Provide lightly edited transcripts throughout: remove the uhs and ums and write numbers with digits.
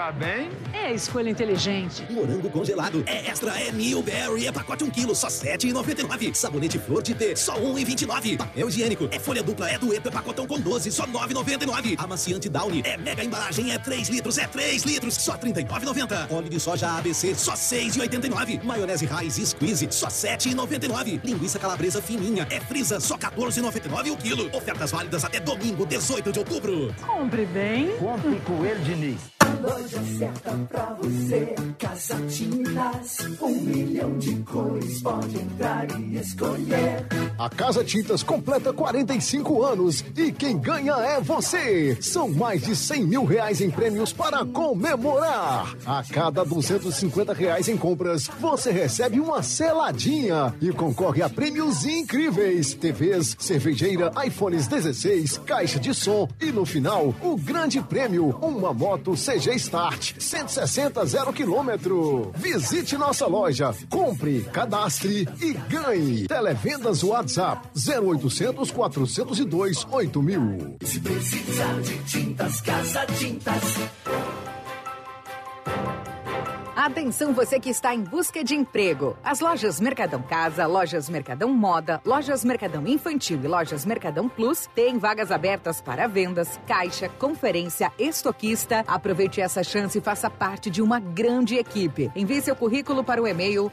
comprar bem é escolha inteligente. Morango congelado é extra, é Newberry, é pacote 1 kg, só R$ 7,99. Sabonete Flor de T, só R$ 1,29. Papel higiênico, é folha dupla, é dueto, é pacotão com 12, só R$ 9,99. Amaciante Downy, é mega embalagem, é 3 litros, só R$ 39,90. Óleo de soja ABC, só R$ 6,89. Maionese Raiz Squeeze, só R$ 7,99. Linguiça calabresa fininha, é frisa, só R$ 14,99 o quilo. Ofertas válidas até domingo, 18 de outubro. Compre bem. Compre com ele, Diniz. A loja certa pra você, Casa Tintas, 1 milhão de cores, pode entrar e escolher. A Casa Tintas completa 45 anos e quem ganha é você. São mais de R$100 mil em prêmios para comemorar. A cada R$250 em compras, você recebe uma seladinha e concorre a prêmios incríveis. TVs, cervejeira, iPhones 16, caixa de som e no final, o grande prêmio, uma moto CG Start, 160 0 km. Visite nossa loja, compre, cadastre e ganhe. Televendas WhatsApp 0800 402 8000. Se precisar de tintas, Casa Tintas. Atenção você que está em busca de emprego. As lojas Mercadão Casa, lojas Mercadão Moda, lojas Mercadão Infantil e lojas Mercadão Plus têm vagas abertas para vendas, caixa, conferência, estoquista. Aproveite essa chance e faça parte de uma grande equipe. Envie seu currículo para o e-mail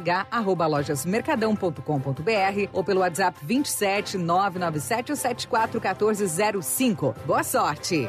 rh@lojasmercadão.com.br ou pelo WhatsApp 27 997 74 1405. Boa sorte!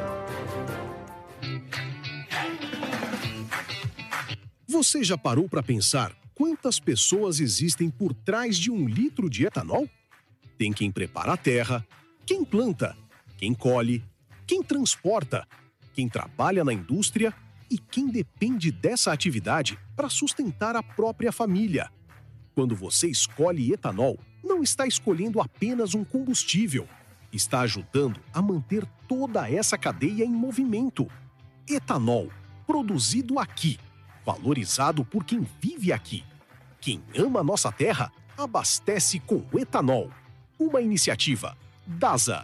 Você já parou para pensar quantas pessoas existem por trás de 1 litro de etanol? Tem quem prepara a terra, quem planta, quem colhe, quem transporta, quem trabalha na indústria e quem depende dessa atividade para sustentar a própria família. Quando você escolhe etanol, não está escolhendo apenas um combustível, está ajudando a manter toda essa cadeia em movimento. Etanol, produzido aqui. Valorizado por quem vive aqui. Quem ama nossa terra, abastece com etanol. Uma iniciativa DASA.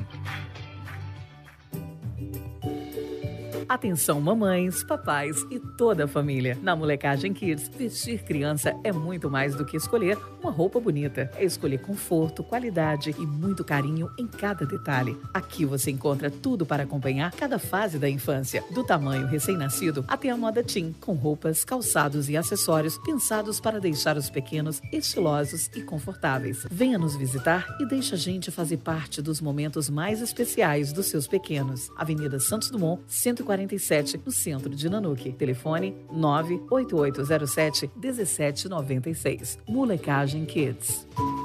Atenção mamães, papais e toda a família. Na Molecagem Kids, vestir criança é muito mais do que escolher uma roupa bonita. É escolher conforto, qualidade e muito carinho em cada detalhe. Aqui você encontra tudo para acompanhar cada fase da infância, do tamanho recém-nascido até a moda teen, com roupas, calçados e acessórios pensados para deixar os pequenos estilosos e confortáveis. Venha nos visitar e deixe a gente fazer parte dos momentos mais especiais dos seus pequenos. Avenida Santos Dumont, 147, no centro de Nanuque. Telefone 98807-1796. Molecagem Kids.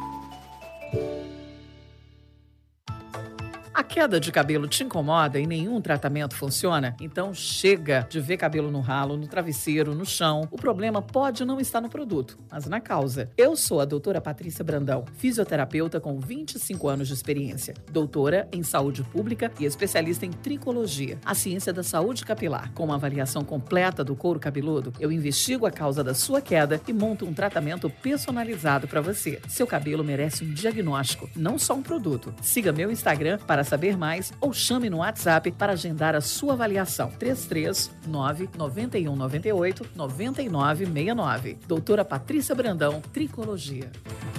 A queda de cabelo te incomoda e nenhum tratamento funciona? Então chega de ver cabelo no ralo, no travesseiro, no chão. O problema pode não estar no produto, mas na causa. Eu sou a doutora Patrícia Brandão, fisioterapeuta com 25 anos de experiência, doutora em saúde pública e especialista em tricologia, a ciência da saúde capilar. Com uma avaliação completa do couro cabeludo, eu investigo a causa da sua queda e monto um tratamento personalizado para você. Seu cabelo merece um diagnóstico, não só um produto. Siga meu Instagram para saber mais ou chame no WhatsApp para agendar a sua avaliação. 339-9198-9969. Doutora Patrícia Brandão, Tricologia.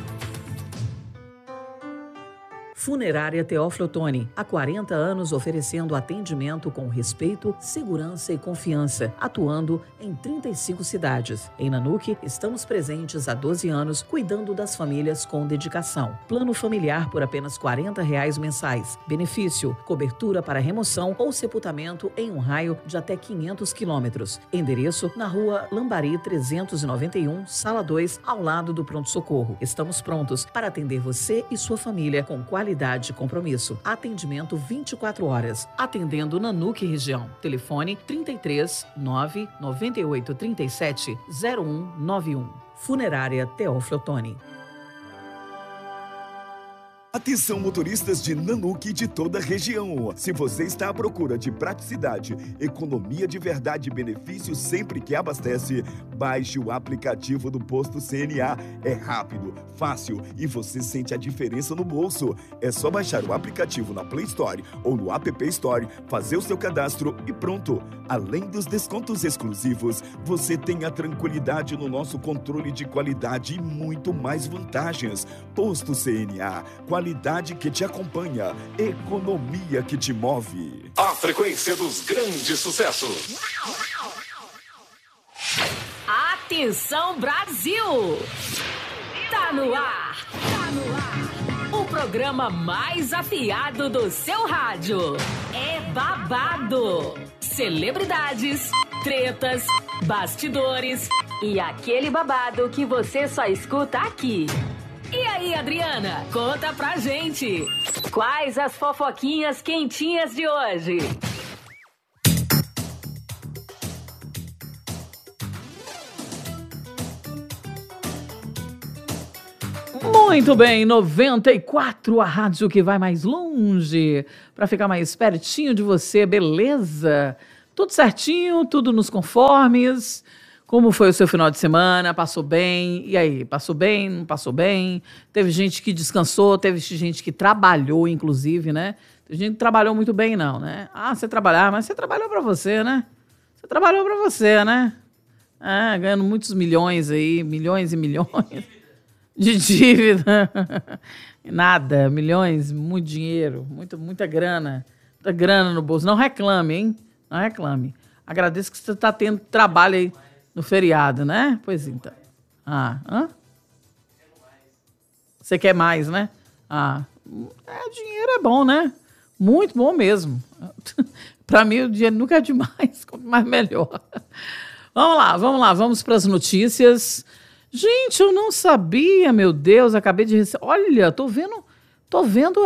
Funerária Teófilo Otoni, há 40 anos oferecendo atendimento com respeito, segurança e confiança, atuando em 35 cidades. Em Nanuque, estamos presentes há 12 anos, cuidando das famílias com dedicação. Plano familiar por apenas R$40 mensais. Benefício, cobertura para remoção ou sepultamento em um raio de até 500 quilômetros. Endereço, na rua Lambari 391, sala 2, ao lado do pronto-socorro. Estamos prontos para atender você e sua família com qualidade e compromisso. Atendimento 24 horas. Atendendo Nanuque região. Telefone 33 9 98 37 0191. Funerária Teófilo Otoni. Atenção, motoristas de Nanuque e de toda a região. Se você está à procura de praticidade, economia de verdade e benefícios sempre que abastece, baixe o aplicativo do Posto CNA. É rápido, fácil e você sente a diferença no bolso. É só baixar o aplicativo na Play Store ou no App Store, fazer o seu cadastro e pronto. Além dos descontos exclusivos, você tem a tranquilidade no nosso controle de qualidade e muito mais vantagens. Posto CNA, qualidade que te acompanha, economia que te move. A frequência dos grandes sucessos. Atenção, Brasil! Tá no ar! Tá no ar! O programa mais afiado do seu rádio. É babado. Celebridades, tretas, bastidores e aquele babado que você só escuta aqui. E aí, Adriana, conta pra gente. Quais as fofoquinhas quentinhas de hoje? Muito bem, 94, a rádio que vai mais longe, para ficar mais pertinho de você, beleza? Tudo certinho, tudo nos conformes. Como foi o seu final de semana? Passou bem? E aí, passou bem? Não passou bem? Teve gente que descansou, teve gente que trabalhou, inclusive, né? Teve gente que trabalhou muito bem, não, né? Ah, você trabalhar, mas você trabalhou pra você, né? Você trabalhou pra você, né? Ah, ganhando muitos milhões aí, milhões e milhões de dívida. Nada, milhões, muito dinheiro, muita grana no bolso. Não reclame, hein? Não reclame. Agradeço que você está tendo trabalho aí no feriado, né? Pois então. Você quer mais, né? Dinheiro é bom, né? Muito bom mesmo. Para mim, o dinheiro nunca é demais, quanto mais melhor. Vamos para as notícias. Gente, eu não sabia, meu Deus, acabei de receber. Olha, tô vendo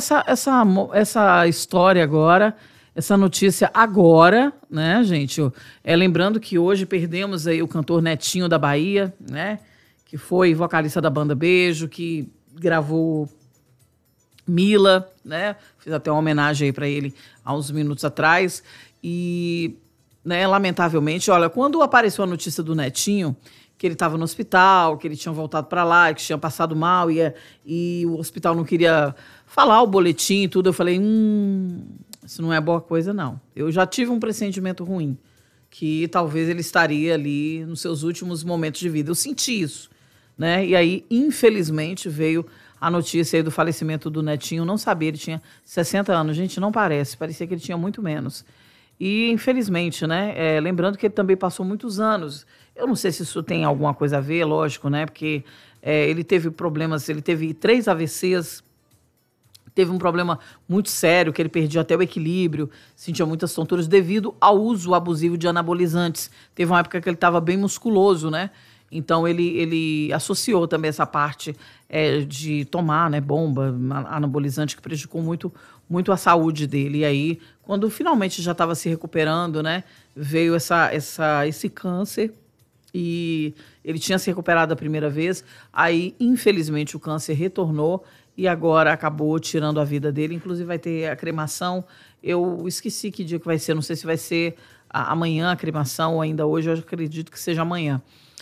essa história agora, essa notícia agora, né, gente? Lembrando que hoje perdemos aí o cantor Netinho da Bahia, né? Que foi vocalista da banda Beijo, que gravou Mila, né? Fiz até uma homenagem aí para ele há uns minutos atrás. E, né, lamentavelmente, olha, quando apareceu a notícia do Netinho, que ele estava no hospital, que ele tinha voltado para lá, que tinha passado mal e o hospital não queria falar o boletim e tudo, eu falei, isso não é boa coisa, não. Eu já tive um pressentimento ruim, que talvez ele estaria ali nos seus últimos momentos de vida. Eu senti isso, né? E aí, infelizmente, veio a notícia aí do falecimento do Netinho. Não sabia, ele tinha 60 anos. Gente, não parecia que ele tinha muito menos. E, infelizmente, né? Lembrando que ele também passou muitos anos. Eu não sei se isso tem alguma coisa a ver, lógico, né? Porque ele teve problemas, ele teve 3 AVCs, teve um problema muito sério, que ele perdia até o equilíbrio, sentia muitas tonturas devido ao uso abusivo de anabolizantes. Teve uma época que ele estava bem musculoso, né? Então, ele associou também essa parte de tomar, né, bomba, anabolizante, que prejudicou muito a saúde dele. E aí, quando finalmente já estava se recuperando, né, veio esse câncer. E ele tinha se recuperado a primeira vez, aí, infelizmente, o câncer retornou e agora acabou tirando a vida dele. Inclusive, vai ter a cremação. Eu esqueci que dia que vai ser, não sei se vai ser amanhã a cremação ou ainda hoje, eu acredito que seja amanhã.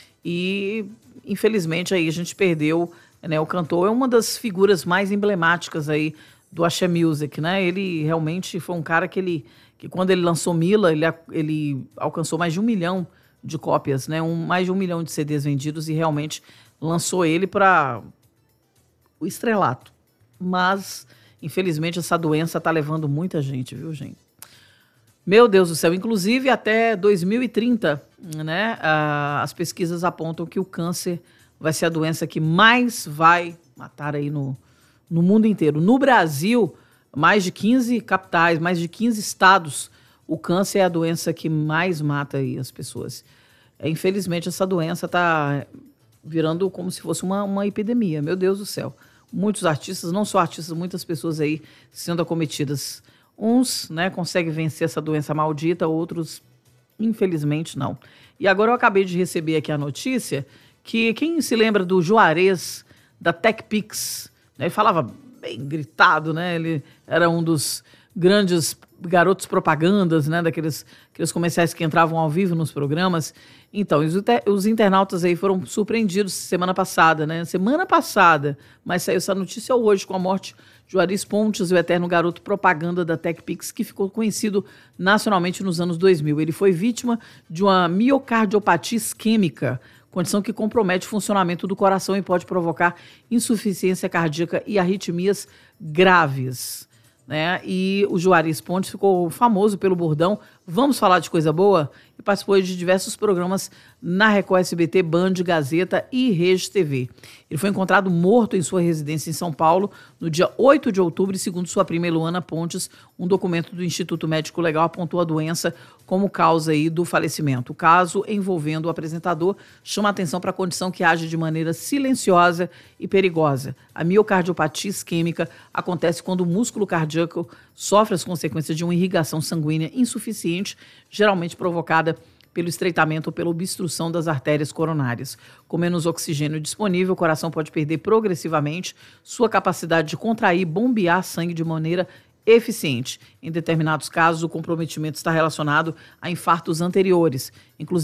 E, infelizmente, aí a gente perdeu, né, o cantor. É uma das figuras mais emblemáticas aí do Axé Music, né? Ele realmente foi um cara que quando ele lançou Mila, ele alcançou mais de 1 milhão de cópias, né? Mais de 1 milhão de CDs vendidos e realmente lançou ele para o estrelato. Mas, infelizmente, essa doença está levando muita gente, viu, gente? Meu Deus do céu. Inclusive, até 2030, né? As pesquisas apontam que o câncer vai ser a doença que mais vai matar aí no mundo inteiro. No Brasil, mais de 15 capitais, mais de 15 estados, o câncer é a doença que mais mata aí as pessoas. Infelizmente, essa doença está virando como se fosse uma epidemia. Meu Deus do céu. Muitos artistas, não só artistas, muitas pessoas aí sendo acometidas. Uns, né, conseguem vencer essa doença maldita, outros, infelizmente, não. E agora eu acabei de receber aqui a notícia que quem se lembra do Juarez, da TechPix, né, ele falava bem gritado, né? Ele era um dos grandes garotos propagandas, né? Aqueles comerciais que entravam ao vivo nos programas. Então, os internautas aí foram surpreendidos semana passada, né? Semana passada, mas saiu essa notícia hoje com a morte de Juarez Pontes, o eterno garoto propaganda da TechPix, que ficou conhecido nacionalmente nos anos 2000. Ele foi vítima de uma miocardiopatia isquêmica, condição que compromete o funcionamento do coração e pode provocar insuficiência cardíaca e arritmias graves, né? E o Juarez Pontes ficou famoso pelo bordão "Vamos falar de coisa boa?" e participou de diversos programas na Record, SBT, Band, Gazeta e Rede TV. Ele foi encontrado morto em sua residência em São Paulo no dia 8 de outubro e, segundo sua prima Eluana Pontes, um documento do Instituto Médico Legal apontou a doença como causa aí do falecimento. O caso envolvendo o apresentador chama a atenção para a condição que age de maneira silenciosa e perigosa. A miocardiopatia isquêmica acontece quando o músculo cardíaco sofre as consequências de uma irrigação sanguínea insuficiente, geralmente provocada pelo estreitamento ou pela obstrução das artérias coronárias. Com menos oxigênio disponível, o coração pode perder progressivamente sua capacidade de contrair e bombear sangue de maneira eficiente. Em determinados casos, o comprometimento está relacionado a infartos anteriores, inclusive